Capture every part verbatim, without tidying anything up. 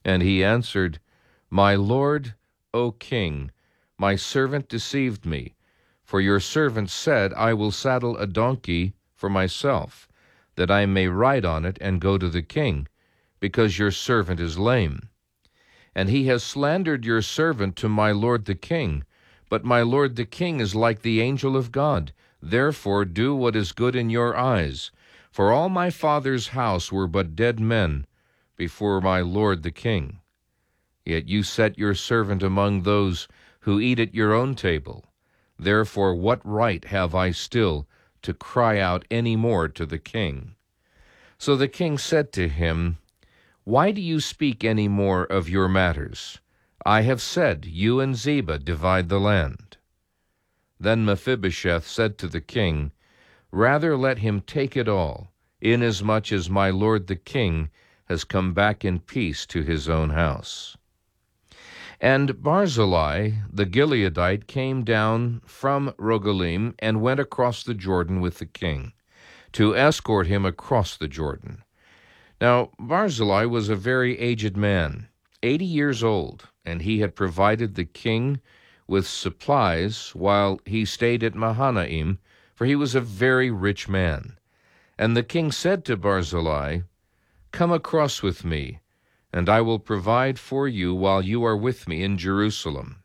And he answered, My lord, O king, my servant deceived me. For your servant said, I will saddle a donkey for myself, that I may ride on it and go to the king, because your servant is lame. And he has slandered your servant to my lord the king. But my lord the king is like the angel of God. Therefore do what is good in your eyes. For all my father's house were but dead men before my lord the king. Yet you set your servant among those who eat at your own table. Therefore what right have I still to cry out any more to the king? So the king said to him, Why do you speak any more of your matters? I have said, You and Ziba divide the land. Then Mephibosheth said to the king, Rather let him take it all, inasmuch as my lord the king has come back in peace to his own house. And Barzillai the Gileadite came down from Rogelim and went across the Jordan with the king, to escort him across the Jordan. Now Barzillai was a very aged man, eighty years old, and he had provided the king with supplies while he stayed at Mahanaim, for he was a very rich man. And the king said to Barzillai, Come across with me, and I will provide for you while you are with me in Jerusalem.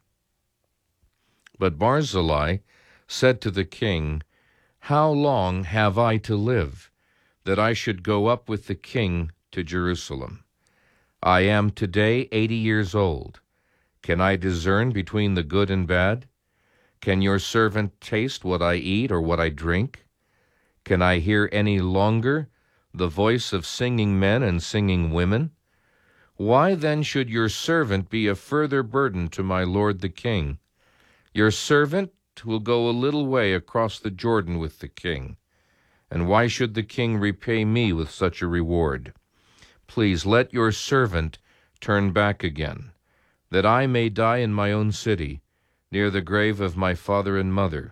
But Barzillai said to the king, How long have I to live, that I should go up with the king to Jerusalem? I am today eighty years old. Can I discern between the good and bad? Can your servant taste what I eat or what I drink? Can I hear any longer the voice of singing men and singing women? Why then should your servant be a further burden to my lord the king? Your servant will go a little way across the Jordan with the king. And why should the king repay me with such a reward? Please let your servant turn back again, that I may die in my own city, near the grave of my father and mother.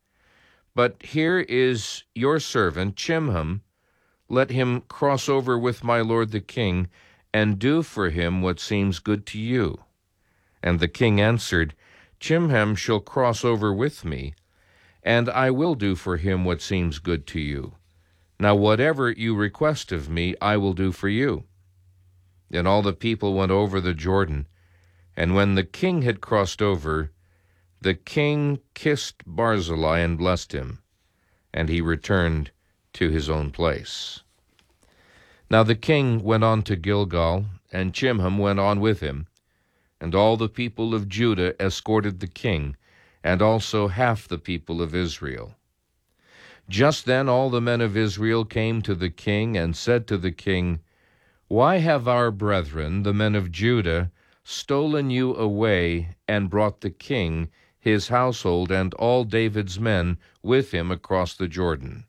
But here is your servant Chimham. Let him cross over with my lord the king, and do for him what seems good to you. And the king answered, Chimham shall cross over with me, and I will do for him what seems good to you. Now whatever you request of me, I will do for you. Then all the people went over the Jordan, and when the king had crossed over, the king kissed Barzillai and blessed him, and he returned to his own place. Now the king went on to Gilgal, and Chimham went on with him, and all the people of Judah escorted the king, and also half the people of Israel. Just then all the men of Israel came to the king and said to the king, Why have our brethren, the men of Judah, stolen you away and brought the king, his household, and all David's men with him across the Jordan?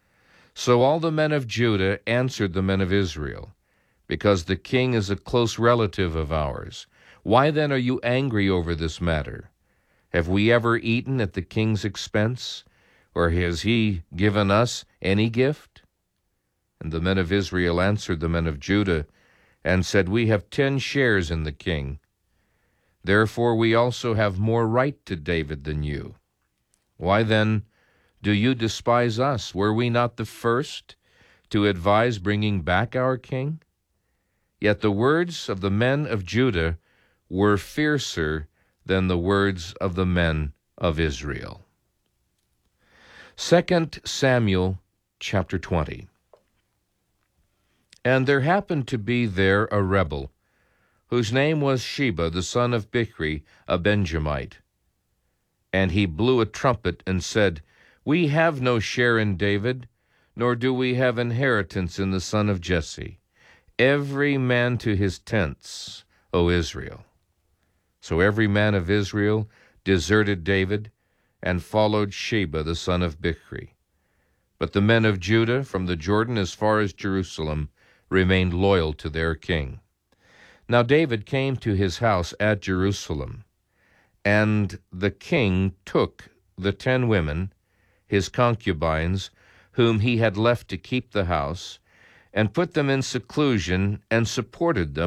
So all the men of Judah answered the men of Israel, Because the king is a close relative of ours. Why then are you angry over this matter? Have we ever eaten at the king's expense, or has he given us any gift? And the men of Israel answered the men of Judah, and said, We have ten shares in the king. Therefore we also have more right to David than you. Why then do you despise us? Were we not the first to advise bringing back our king? Yet the words of the men of Judah were fiercer than the words of the men of Israel. Second Samuel chapter twenty. And there happened to be there a rebel, whose name was Sheba, the son of Bichri, a Benjamite. And he blew a trumpet and said, We have no share in David, nor do we have inheritance in the son of Jesse. Every man to his tents, O Israel. So every man of Israel deserted David and followed Sheba, the son of Bichri. But the men of Judah, from the Jordan as far as Jerusalem, remained loyal to their king. Now David came to his house at Jerusalem, and the king took the ten women, his concubines, whom he had left to keep the house, and put them in seclusion, and supported them